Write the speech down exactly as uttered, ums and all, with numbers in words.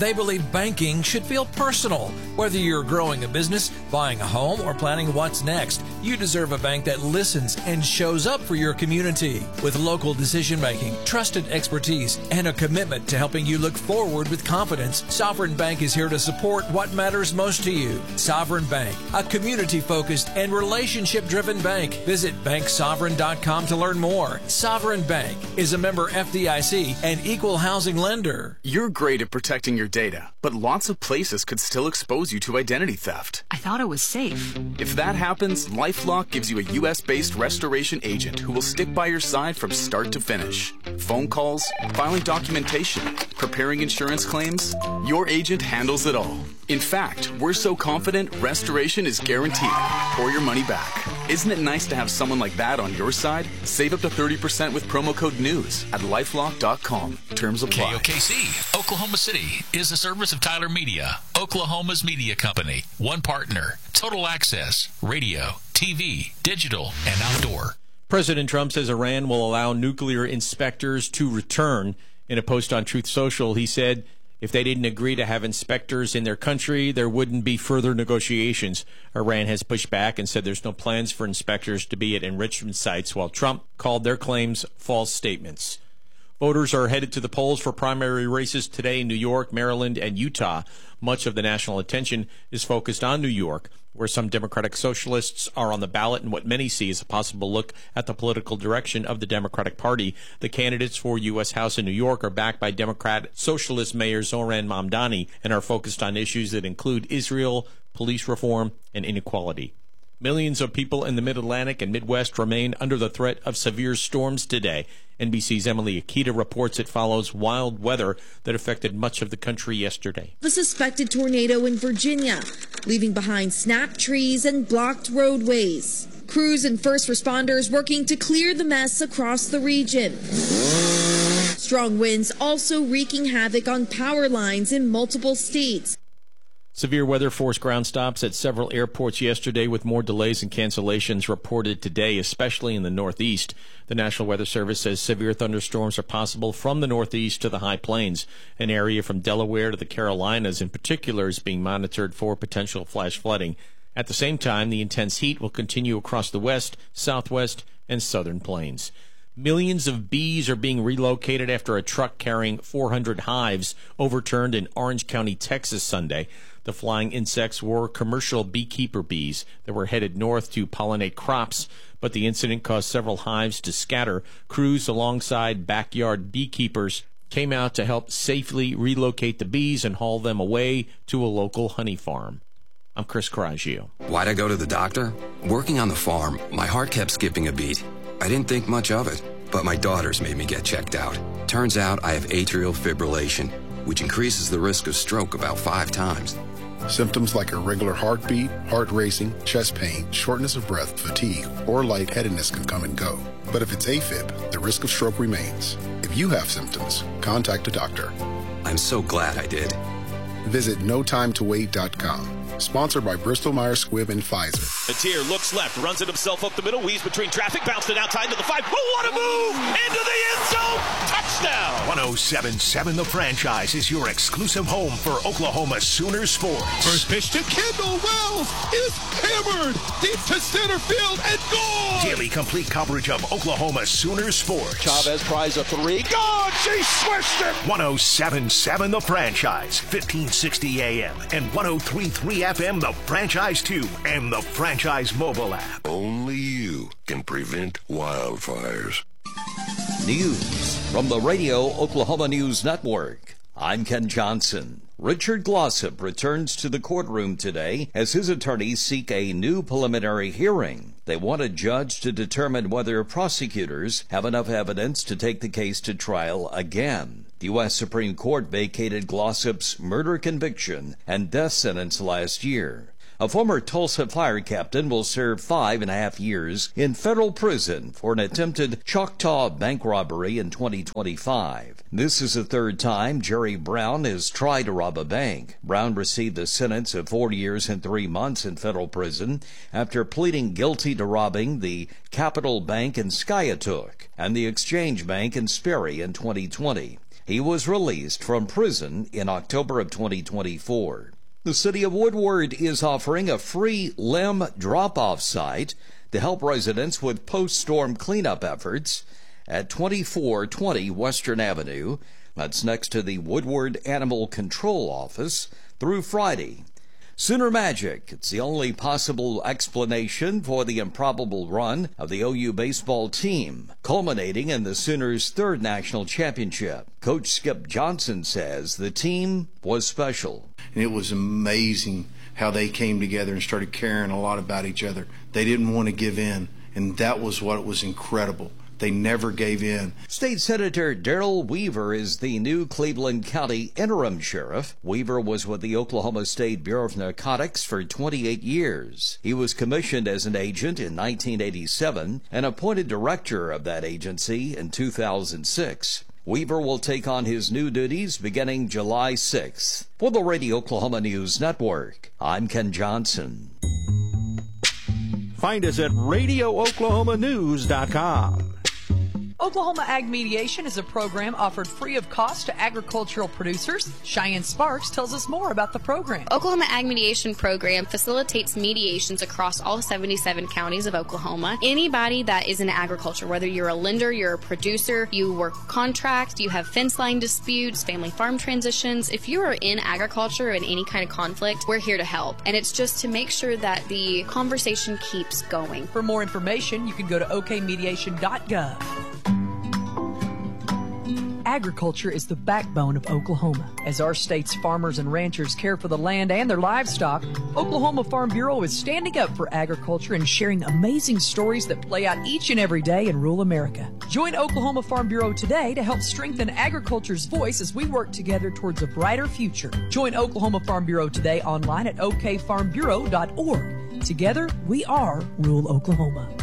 They believe banking should feel personal. Whether you're growing a business, buying a home, or planning what's next, you deserve a bank that listens and shows up for your community. With local decision-making, trusted expertise, and a commitment to helping you look forward with confidence, Sovereign Bank is here to support what matters most to you. Sovereign Bank, a community-focused and relationship-driven bank. Visit bank sovereign dot com to learn more. Sovereign Bank is a member F D I C and equal housing lender. You're great at protecting your data, but lots of places could still expose you to identity theft. I thought it was safe. If that happens, LifeLock gives you a U S-based restoration agent who will stick by your side from start to finish. Phone calls, filing documentation, preparing insurance claims, your agent handles it all. In fact, we're so confident restoration is guaranteed or your money back. Isn't it nice to have someone like that on your side? Save up to thirty percent with promo code NEWS at lifelock dot com. Terms apply. K O K C, Oklahoma City, is a service of Tyler Media, Oklahoma's media company. One partner, total access, radio, T V, digital, and outdoor. President Trump says Iran will allow nuclear inspectors to return. In a post on Truth Social, he said if they didn't agree to have inspectors in their country, there wouldn't be further negotiations. Iran has pushed back and said there's no plans for inspectors to be at enrichment sites, while Trump called their claims false statements. Voters are headed to the polls for primary races today in New York, Maryland, and Utah. Much of the national attention is focused on New York, where some Democratic socialists are on the ballot and what many see as a possible look at the political direction of the Democratic Party. The candidates for U S House in New York are backed by Democrat Socialist Mayor Zohran Mamdani and are focused on issues that include Israel, police reform, and inequality. Millions of people in the Mid-Atlantic and Midwest remain under the threat of severe storms today. N B C's Emily Akita reports it follows wild weather that affected much of the country yesterday. The suspected tornado in Virginia, leaving behind snapped trees and blocked roadways. Crews and first responders working to clear the mess across the region. Strong winds also wreaking havoc on power lines in multiple states. Severe weather forced ground stops at several airports yesterday, with more delays and cancellations reported today, especially in the Northeast. The National Weather Service says severe thunderstorms are possible from the Northeast to the High Plains. An area from Delaware to the Carolinas in particular is being monitored for potential flash flooding. At the same time, the intense heat will continue across the West, Southwest, and Southern Plains. Millions of bees are being relocated after a truck carrying four hundred hives overturned in Orange County, Texas, Sunday. The flying insects were commercial beekeeper bees that were headed north to pollinate crops, but the incident caused several hives to scatter. Crews alongside backyard beekeepers came out to help safely relocate the bees and haul them away to a local honey farm. I'm Chris Coraggio. Why'd I go to the doctor? Working on the farm, my heart kept skipping a beat. I didn't think much of it, but my daughters made me get checked out. Turns out I have atrial fibrillation, which increases the risk of stroke about five times. Symptoms like irregular heartbeat, heart racing, chest pain, shortness of breath, fatigue, or lightheadedness can come and go. But if it's AFib, the risk of stroke remains. If you have symptoms, contact a doctor. I'm so glad I did. Visit no time to wait dot com. Sponsored by Bristol-Myers Squibb and Pfizer. Atier looks left, runs it himself up the middle, weaves between traffic, bounced it outside to the five. Oh, what a move! Into the end zone! Touchdown! one oh seven point seven The Franchise is your exclusive home for Oklahoma Sooner sports. First pitch to Kendall Wells is hammered deep to center field and gone! Daily complete coverage of Oklahoma Sooner sports. Chavez tries a three. Gone! She swished it! one oh seven point seven The Franchise, fifteen sixty A M and one oh three point three F M, The Franchise two, and the Franchise mobile app. Only you can prevent wildfires. News from the Radio Oklahoma News Network. I'm Ken Johnson. Richard Glossip returns to the courtroom today as his attorneys seek a new preliminary hearing. They want a judge to determine whether prosecutors have enough evidence to take the case to trial again. The U S Supreme Court vacated Glossip's murder conviction and death sentence last year. A former Tulsa fire captain will serve five and a half years in federal prison for an attempted Choctaw bank robbery in twenty twenty-five. This is the third time Jerry Brown has tried to rob a bank. Brown received a sentence of four years and three months in federal prison after pleading guilty to robbing the Capital Bank in Skiatook and the Exchange Bank in Sperry in twenty twenty. He was released from prison in October of twenty twenty-four. The city of Woodward is offering a free limb drop-off site to help residents with post-storm cleanup efforts at twenty-four twenty Western Avenue. That's next to the Woodward Animal Control Office through Friday. Sooner Magic, it's the only possible explanation for the improbable run of the O U baseball team, culminating in the Sooners' third national championship. Coach Skip Johnson says the team was special. And it was amazing how they came together and started caring a lot about each other. They didn't want to give in, and that was what was incredible. They never gave in. State Senator Darrell Weaver is the new Cleveland County interim sheriff. Weaver was with the Oklahoma State Bureau of Narcotics for twenty-eight years. He was commissioned as an agent in nineteen eighty-seven and appointed director of that agency in two thousand six. Weaver will take on his new duties beginning July sixth. For the Radio Oklahoma News Network, I'm Ken Johnson. Find us at radio oklahoma news dot com. Oklahoma Ag Mediation is a program offered free of cost to agricultural producers. Cheyenne Sparks tells us more about the program. Oklahoma Ag Mediation program facilitates mediations across all seventy-seven counties of Oklahoma. Anybody that is in agriculture, whether you're a lender, you're a producer, you work contract, you have fence line disputes, family farm transitions, if you are in agriculture in any kind of conflict, we're here to help. And it's just to make sure that the conversation keeps going. For more information, you can go to o k mediation dot gov. Agriculture is the backbone of Oklahoma. As our state's farmers and ranchers care for the land and their livestock, Oklahoma Farm Bureau is standing up for agriculture and sharing amazing stories that play out each and every day in rural America. Join Oklahoma Farm Bureau today to help strengthen agriculture's voice as we work together towards a brighter future. Join Oklahoma Farm Bureau today online at o k farm bureau dot org. Together, we are rural Oklahoma.